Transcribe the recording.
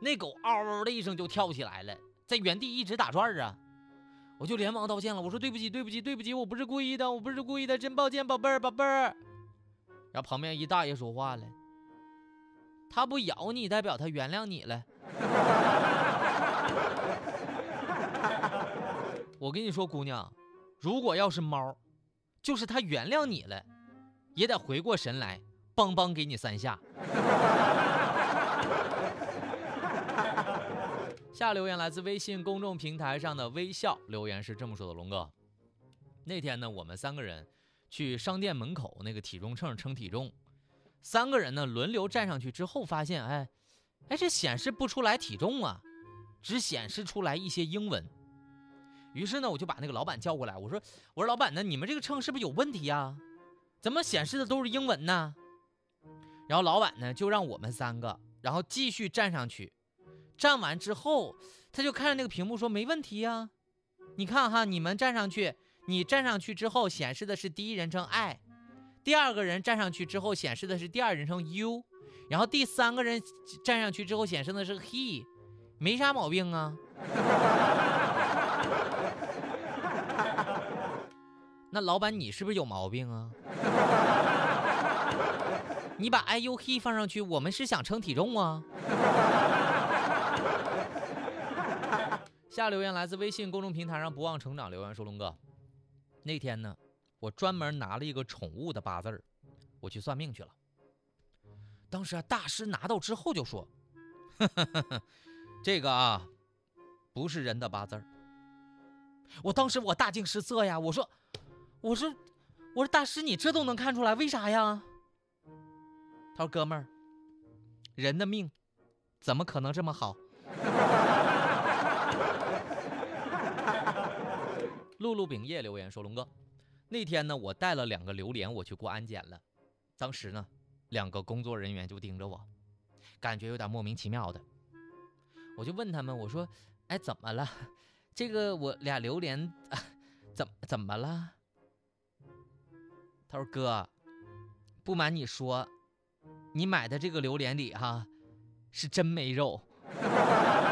那狗嗷嗷的一声就跳起来了，在原地一直打转啊。我就连忙道歉了，我说对不起对不起对不起，我不是故意的，我不是故意的，真抱歉宝贝儿宝贝儿。然后旁边一大爷说话了，他不咬你代表他原谅你了。我跟你说姑娘，如果要是猫，就是他原谅你了，也得回过神来帮帮给你3下。下留言来自微信公众平台上的微笑留言是这么说的：龙哥，那天呢我们3个人去商店门口那个体重秤称体重，3个人呢轮流站上去之后发现哎这显示不出来体重啊，只显示出来一些英文。于是呢我就把那个老板叫过来，我说老板呢，你们这个秤是不是有问题啊？怎么显示的都是英文呢？然后老板呢就让我们3个然后继续站上去，站完之后他就看着那个屏幕说没问题啊，你看哈，你们站上去，你站上去之后显示的是第一人称 I， 第2个人站上去之后显示的是第2人称 You， 然后第3个人站上去之后显示的是 He， 没啥毛病啊。那老板你是不是有毛病啊？你把 I U He 放上去，我们是想称体重啊。下留言来自微信公众平台上不忘成长留言说，龙哥，那天呢我专门拿了一个宠物的8字，我去算命去了。当时大师拿到之后就说这个啊不是人的8字。当时我大惊失色呀，我说大师你这都能看出来，为啥呀？他说哥们儿，人的命怎么可能这么好？露露饼叶留言说，龙哥，那天呢我带了2个榴莲我去过安检了，当时呢2个工作人员就盯着我，感觉有点莫名其妙的。我就问他们，我说哎怎么了，这个我俩榴莲怎么了？他说哥，不瞒你说，你买的这个榴莲里哈是真没肉。